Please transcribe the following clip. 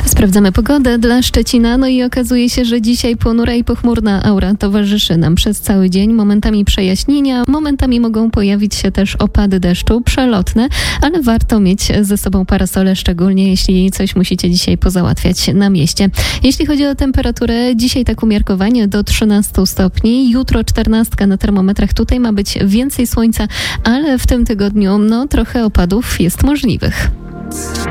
Sprawdzamy pogodę dla Szczecina, no i okazuje się, że dzisiaj ponura i pochmurna aura towarzyszy nam przez cały dzień. Momentami przejaśnienia, momentami mogą pojawić się też opady deszczu, przelotne, ale warto mieć ze sobą parasole, szczególnie jeśli coś musicie dzisiaj pozałatwiać na mieście. Jeśli chodzi o temperaturę, dzisiaj tak umiarkowanie do 13 stopni, jutro 14 na termometrach, tutaj ma być więcej słońca, ale w tym tygodniu trochę opadów jest możliwych.